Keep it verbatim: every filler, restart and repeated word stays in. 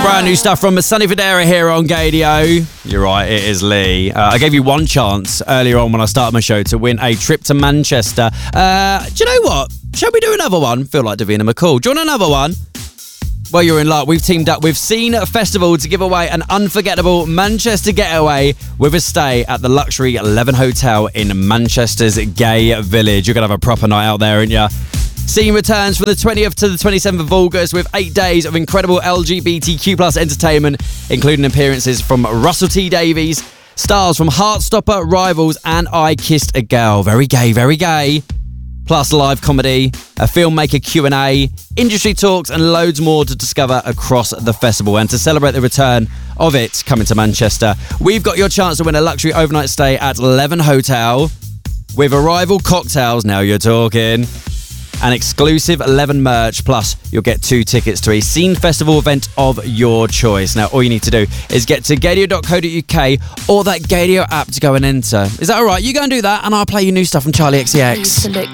Brand new stuff from Sonny Fodera here on Gadio. You're right, it is Lee. Uh, I gave you one chance earlier on when I started my show to win a trip to Manchester. Uh, do you know what? Shall we do another one? Feel like Davina McCall. Do you want another one? Well, you're in luck. We've teamed up with Scene Festival to give away an unforgettable Manchester getaway with a stay at the luxury Leven Hotel in Manchester's Gay Village. You're going to have a proper night out there, aren't you? Scene returns from the twentieth to the twenty-seventh of August with eight days of incredible L G B T Q plus entertainment, including appearances from Russell T Davies, stars from Heartstopper, Rivals, and I Kissed a Girl. Very gay, very gay. Plus live comedy, a filmmaker Q and A, industry talks, and loads more to discover across the festival. And to celebrate the return of it coming to Manchester, we've got your chance to win a luxury overnight stay at Leven Hotel with Arrival cocktails. Now you're talking. And exclusive Leven merch, plus you'll get two tickets to a Scene Festival event of your choice. Now all you need to do is get to gadio dot co dot uk or that Gadio app to go and enter. Is that alright? You go and do that and I'll play you new stuff from Charlie X C X.